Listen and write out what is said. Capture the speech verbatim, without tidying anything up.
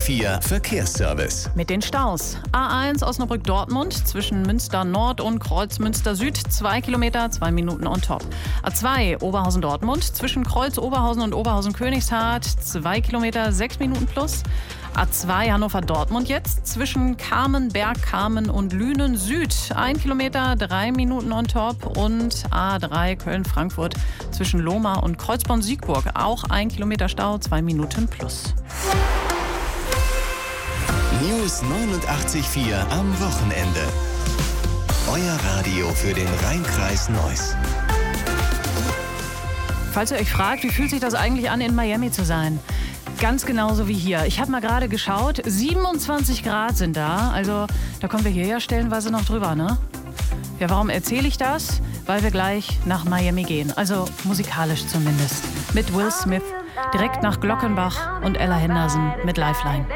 vier Verkehrsservice. Mit den Staus. A eins Osnabrück-Dortmund zwischen Münster Nord und Kreuz Münster Süd, zwei Kilometer, zwei Minuten on top. A zwei Oberhausen-Dortmund zwischen Kreuz Oberhausen und Oberhausen-Königshardt, zwei Kilometer, sechs Minuten plus. A zwei Hannover-Dortmund jetzt zwischen Kamen, Bergkamen und Lünen Süd, ein Kilometer, drei Minuten on top. Und A drei Köln-Frankfurt zwischen Lohmar und Kreuzborn-Siegburg, auch ein Kilometer Stau, zwei Minuten plus. News neunundachtzig Komma vier am Wochenende. Euer Radio für den Rhein-Kreis Neuss. Falls ihr euch fragt, wie fühlt sich das eigentlich an, in Miami zu sein? Ganz genauso wie hier. Ich habe mal gerade geschaut, siebenundzwanzig Grad sind da. Also da kommen wir hier ja stellenweise noch drüber, ne? Ja, warum erzähle ich das? Weil wir gleich nach Miami gehen. Also musikalisch zumindest. Mit Will Smith, direkt nach Glockenbach und Ella Henderson mit Lifeline.